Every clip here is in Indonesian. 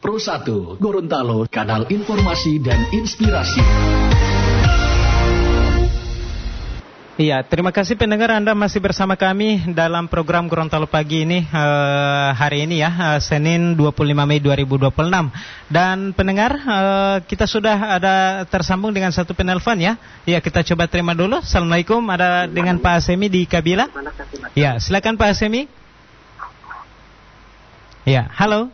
Pro 1 Gorontalo, kanal informasi dan inspirasi. Iya, terima kasih pendengar, Anda masih bersama kami dalam program Gorontalo Pagi ini hari ini ya, Senin 25 Mei 2026. Dan pendengar, kita sudah ada tersambung dengan satu penelpon ya. Iya, kita coba terima dulu. Assalamualaikum, ada dengan Pak Asemi di Kabila. Ya, silakan Pak Asemi. Ya, halo.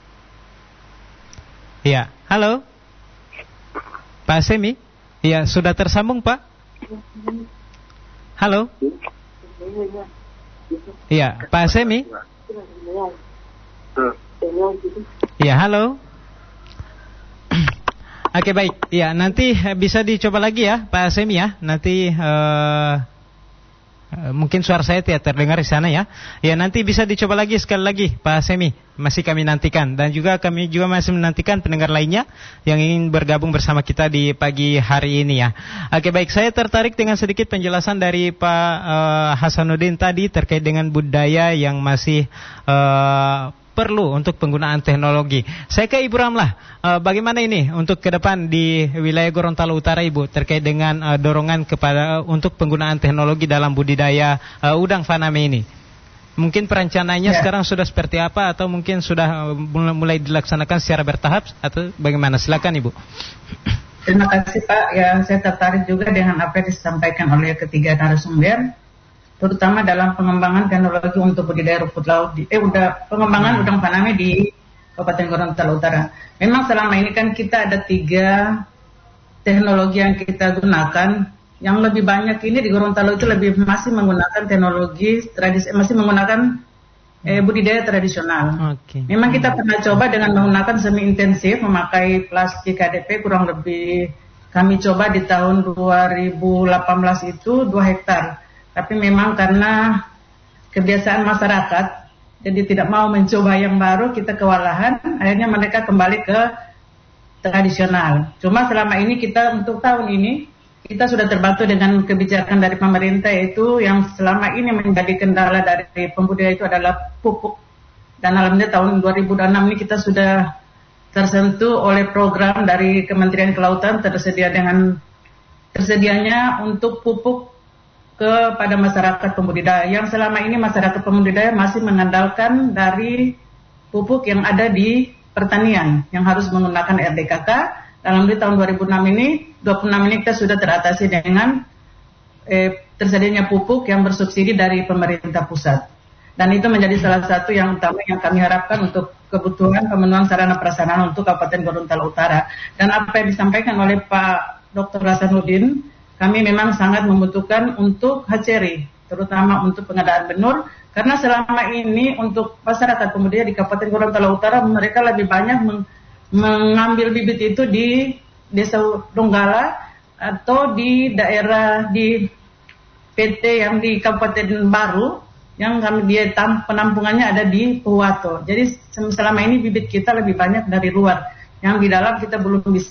Ya, halo. Pak Asemi. Ya, sudah tersambung Pak. Halo. Iya, Pak Asemi. Iya, halo. Oke, baik. Iya, nanti bisa dicoba lagi ya, Pak Asemi ya. Nanti mungkin suara saya tidak terdengar di sana ya. Ya, nanti bisa dicoba lagi sekali lagi, Pak Asemi. Masih kami nantikan, dan juga kami juga masih menantikan pendengar lainnya yang ingin bergabung bersama kita di pagi hari ini ya. Oke, baik, saya tertarik dengan sedikit penjelasan dari Pak Hasanuddin tadi terkait dengan budaya yang masih perlu untuk penggunaan teknologi. Saya ke Ibu Ramlah, bagaimana ini untuk ke depan di wilayah Gorontalo Utara, Ibu, terkait dengan dorongan kepada untuk penggunaan teknologi dalam budidaya udang faname ini? Mungkin perencanaannya sekarang sudah seperti apa, atau mungkin sudah mulai dilaksanakan secara bertahap, atau bagaimana? Silakan Ibu. Terima kasih Pak. Ya, saya tertarik juga dengan apa yang disampaikan oleh ketiga narasumber, terutama dalam pengembangan teknologi untuk budidaya rumput laut pengembangan udang faname di Kabupaten Gorontalo Utara. Memang selama ini kan kita ada 3 teknologi yang kita gunakan. Yang lebih banyak ini di Gorontalo itu masih menggunakan teknologi tradisi, masih menggunakan budidaya tradisional. Memang kita pernah coba dengan menggunakan semi intensif, memakai plastik KDP kurang lebih kami coba di tahun 2018 itu 2 hektar. Tapi memang karena kebiasaan masyarakat, jadi tidak mau mencoba yang baru, kita kewalahan, akhirnya mereka kembali ke tradisional. Cuma selama ini kita untuk tahun ini kita sudah terbantu dengan kebijakan dari pemerintah, yaitu yang selama ini menjadi kendala dari pembudidaya itu adalah pupuk. Dan alhamdulillah tahun 2006 ini kita sudah tersentuh oleh program dari Kementerian Kelautan tersedianya untuk pupuk kepada masyarakat pembudidaya. Yang selama ini masyarakat pembudidaya masih mengandalkan dari pupuk yang ada di pertanian yang harus menggunakan RDKK. Dalam tahun 26 ini kita sudah teratasi dengan tersedianya pupuk yang bersubsidi dari pemerintah pusat. Dan itu menjadi salah satu yang utama yang kami harapkan untuk kebutuhan pemenuhan sarana prasarana untuk Kabupaten Gorontalo Utara. Dan apa yang disampaikan oleh Pak Dr. Hasanuddin, kami memang sangat membutuhkan untuk hatchery, terutama untuk pengadaan benur, karena selama ini untuk masyarakat pembudidaya di Kabupaten Gorontalo Utara, mereka lebih banyak mengambil bibit itu di Desa Donggala atau di daerah di PT yang di Kabupaten Baru, yang kami penampungannya ada di Puwato. Jadi selama ini bibit kita lebih banyak dari luar, yang di dalam kita belum bisa